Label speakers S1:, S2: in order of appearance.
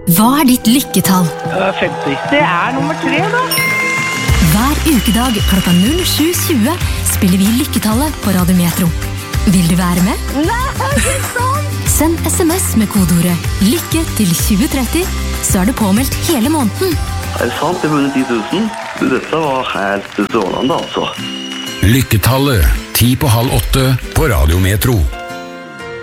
S1: Hva ditt lykketall?
S2: 50. Det nummer 3 da.
S1: Hver ukedag klokka 07.20 spiller vi Lykketallet på Radio Metro. Vil du være med?
S2: Nei, ikke sant!
S1: Send SMS med kodeordet LYKKE til 2030, så det påmeldt hele måneden.
S3: Det sant, jeg vunnet 10 000. Dette var helt strålende altså.
S4: Lykketallet, 7:50 på Radio Metro.